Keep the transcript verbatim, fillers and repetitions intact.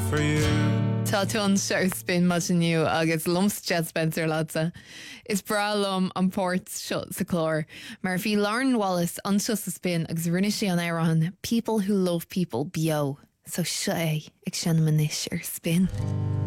for you. Tá tú an seo spin mu aniu agus lumps Jet Spencer láta. Is bra lom an port seo sa chlár, mar bhí Lauren Wallace anseo sa spin agus rinne sé an éireann People Who Love People bio. So seo é ag sin manis ar spin.